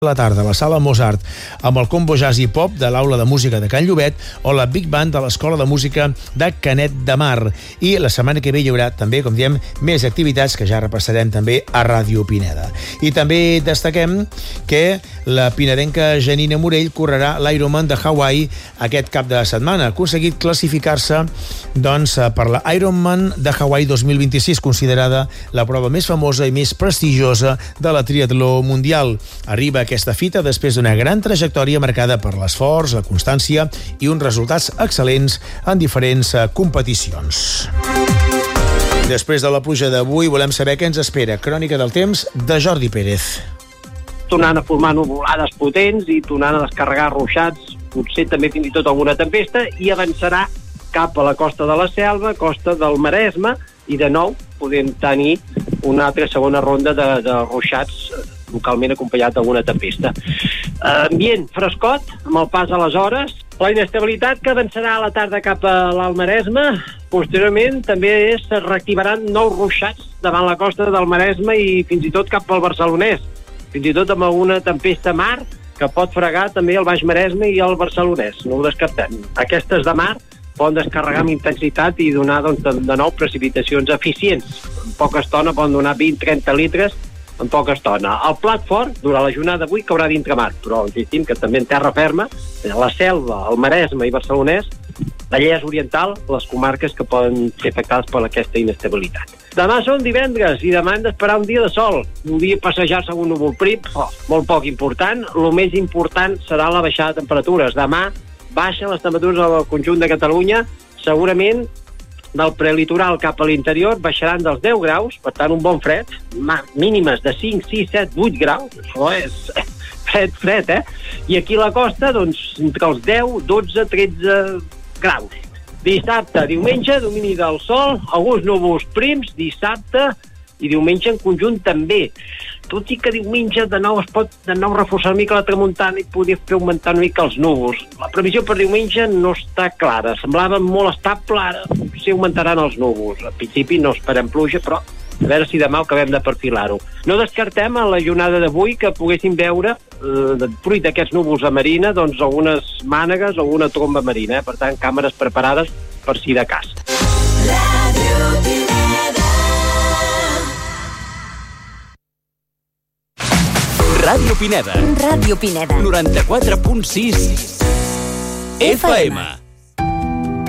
la tarda a la Sala Mozart amb el combo jazz i pop de l'Aula de Música de Can Llobet o la Big Band de l'Escola de Música de Canet de Mar. I la setmana que ve hi haurà també, com diem, més activitats que ja repassarem també a Ràdio Pineda. I també destaquem que la pinedenca Janina Morell correrà l'Ironman de Hawaii aquest cap de setmana. Ha aconseguit classificar-se per la Ironman de Hawaii 2026, considerada la prova més famosa i més prestigiosa de la triatló mundial. Arriba aquesta fita després d'una gran trajectòria marcada per l'esforç, la constància i uns resultats excel·lents en diferents competicions. Després de la pluja d'avui, volem saber què ens espera. Crònica del temps de Jordi Pérez. Tornant a formar nuvolades potents i tornant a descarregar ruixats, potser també fins i tot alguna tempesta, i avançarà cap a la costa de la Selva, costa del Maresme, i de nou podem tenir una altra segona ronda de ruixats localment acompanyat d'alguna tempesta. Ambient frescot, amb el pas a les hores, la inestabilitat que avançarà a la tarda cap a l'Alt Maresme. Posteriorment també es reactivaran nous ruixats davant la costa del Maresme i fins i tot cap al Barcelonès, fins i tot amb alguna tempesta mar que pot fregar també el Baix Maresme i el Barcelonès, no ho descartem. Aquestes de mar poden descarregar amb intensitat i donar de nou precipitacions eficients. En poca estona poden donar 20-30 litres en poca estona. El plat fort, durant la jornada d'avui, caurà dintre mar, però insistim que també en terra ferma, la Selva, el Maresme i Barcelonès, la Vallès Oriental, les comarques que poden ser afectades per aquesta inestabilitat. Demà són divendres i demà hem d'esperar un dia de sol, un dia passejar segons núvol prim, molt poc important. El més important serà la baixada de temperatures. Demà baixen les temperatures al conjunt de Catalunya, segurament del prelitoral cap a l'interior baixaran dels 10 graus, per tant un bon fred, mínimes de 5, 6, 7, 8 graus, això és fred, I aquí a la costa, entre els 10, 12, 13 graus. Dissabte, diumenge, domini del sol, alguns núvols prims, dissabte i diumenge en conjunt també. Tot i que diumenge de nou es pot reforçar una mica la tramuntana i podria fer augmentar una mica els núvols. La previsió per diumenge no està clara, semblava molt estable, ara potser augmentaran els núvols. Al principi no esperem pluja, però a veure si demà acabem de perfilar-ho. No descartem a la jornada d'avui que poguéssim veure, fruit d'aquests núvols a marina, algunes mànegues o alguna tromba marina. Per tant, càmeres preparades per si de cas. Ràdio Pineda. Ràdio Pineda. 94.6 FM.